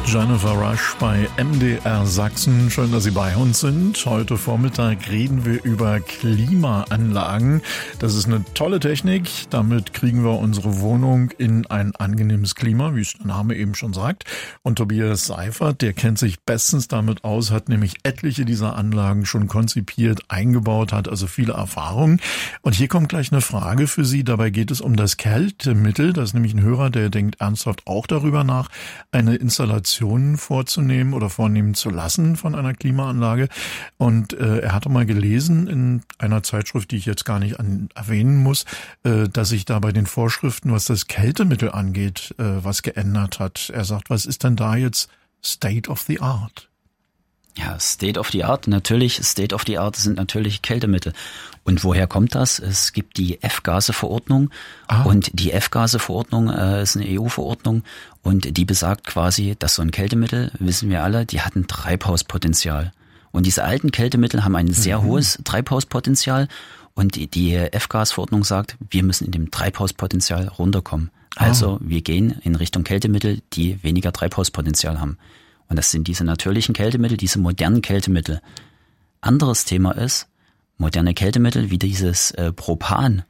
Jennifer Rush bei MDR Sachsen. Schön, dass Sie bei uns sind. Heute Vormittag reden wir über Klimaanlagen. Das ist eine tolle Technik. Damit kriegen wir unsere Wohnung in ein angenehmes Klima, wie es der Name eben schon sagt. Und Tobias Seifert, der kennt sich bestens damit aus, hat nämlich etliche dieser Anlagen schon konzipiert, eingebaut, hat also viele Erfahrungen. Und hier kommt gleich eine Frage für Sie. Dabei geht es um das Kältemittel. Das ist nämlich ein Hörer, der denkt ernsthaft auch darüber nach, eine Installation vorzunehmen oder vornehmen zu lassen von einer Klimaanlage. Und er hatte mal gelesen in einer Zeitschrift, die ich jetzt gar nicht erwähnen muss, dass sich da bei den Vorschriften, was das Kältemittel angeht, was geändert hat. Er sagt, was ist denn da jetzt State of the Art? Ja, State of the Art, natürlich. State of the Art sind natürlich Kältemittel. Und woher kommt das? Es gibt die F-Gase-Verordnung und die F-Gase-Verordnung ist eine EU-Verordnung und die besagt quasi, dass so ein Kältemittel, wissen wir alle, die hat ein Treibhauspotenzial. Und diese alten Kältemittel haben ein sehr hohes Treibhauspotenzial und die F-Gas-Verordnung sagt, wir müssen in dem Treibhauspotenzial runterkommen. Also wir gehen in Richtung Kältemittel, die weniger Treibhauspotenzial haben. Und das sind diese natürlichen Kältemittel, diese modernen Kältemittel. Anderes Thema ist, moderne Kältemittel wie dieses Propan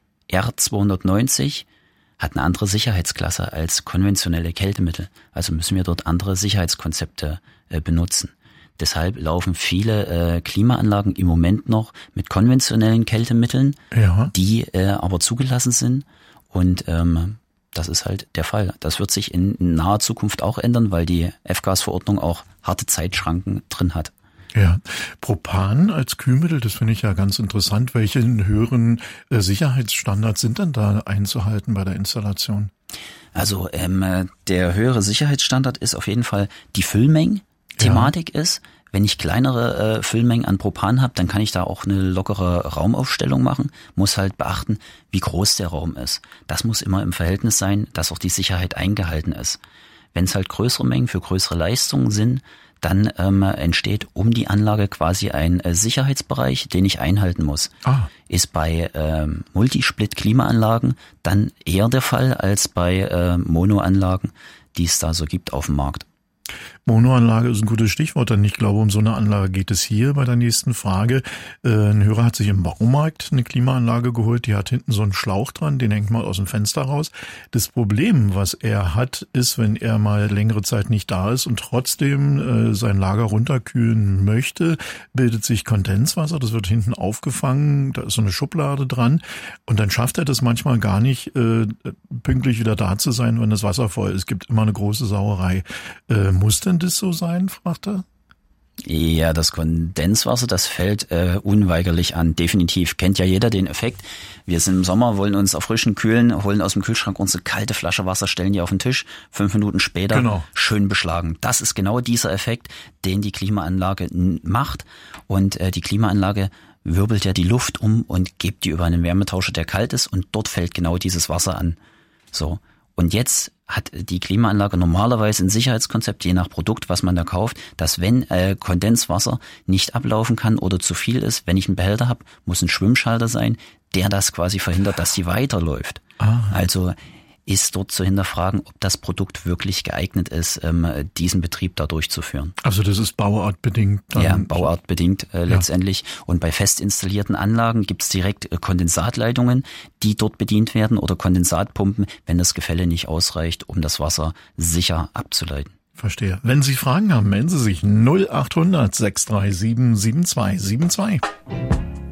R290 hat eine andere Sicherheitsklasse als konventionelle Kältemittel. Also müssen wir dort andere Sicherheitskonzepte benutzen. Deshalb laufen viele Klimaanlagen im Moment noch mit konventionellen Kältemitteln, die aber zugelassen sind. Und das ist halt der Fall. Das wird sich in naher Zukunft auch ändern, weil die F-Gas-Verordnung auch harte Zeitschranken drin hat. Ja, Propan als Kühlmittel, das finde ich ja ganz interessant. Welche höheren Sicherheitsstandards sind denn da einzuhalten bei der Installation? Also der höhere Sicherheitsstandard ist auf jeden Fall die Füllmengen-Thematik ist. Wenn ich kleinere Füllmengen an Propan habe, dann kann ich da auch eine lockere Raumaufstellung machen. Muss halt beachten, wie groß der Raum ist. Das muss immer im Verhältnis sein, dass auch die Sicherheit eingehalten ist. Wenn es halt größere Mengen für größere Leistungen sind, dann entsteht um die Anlage quasi ein Sicherheitsbereich, den ich einhalten muss. Ist bei Multisplit-Klimaanlagen dann eher der Fall als bei Monoanlagen, die es da so gibt auf dem Markt. Monoanlage ist ein gutes Stichwort, denn ich glaube, um so eine Anlage geht es hier bei der nächsten Frage. Ein Hörer hat sich im Baumarkt eine Klimaanlage geholt, die hat hinten so einen Schlauch dran, den hängt mal aus dem Fenster raus. Das Problem, was er hat, ist, wenn er mal längere Zeit nicht da ist und trotzdem sein Lager runterkühlen möchte, bildet sich Kondenswasser, das wird hinten aufgefangen, da ist so eine Schublade dran und dann schafft er das manchmal gar nicht, pünktlich wieder da zu sein, wenn das Wasser voll ist. Es gibt immer eine große Sauerei. Muss denn das so sein, fragt er? Ja, das Kondenswasser, das fällt unweigerlich an. Definitiv. Kennt ja jeder den Effekt. Wir sind im Sommer, wollen uns erfrischen, kühlen, holen aus dem Kühlschrank unsere kalte Flasche Wasser, stellen die auf den Tisch. 5 Minuten später schön beschlagen. Das ist genau dieser Effekt, den die Klimaanlage macht. Und die Klimaanlage wirbelt ja die Luft um und gibt die über einen Wärmetauscher, der kalt ist. Und dort fällt genau dieses Wasser an. So. Und jetzt hat die Klimaanlage normalerweise ein Sicherheitskonzept, je nach Produkt, was man da kauft, dass wenn Kondenswasser nicht ablaufen kann oder zu viel ist, wenn ich einen Behälter habe, muss ein Schwimmschalter sein, der das quasi verhindert, dass sie weiterläuft. Also ist dort zu hinterfragen, ob das Produkt wirklich geeignet ist, diesen Betrieb da durchzuführen. Also das ist bauartbedingt? Ja, bauartbedingt letztendlich. Und bei fest installierten Anlagen gibt's direkt Kondensatleitungen, die dort bedient werden oder Kondensatpumpen, wenn das Gefälle nicht ausreicht, um das Wasser sicher abzuleiten. Verstehe. Wenn Sie Fragen haben, melden Sie sich 0800 637 7272.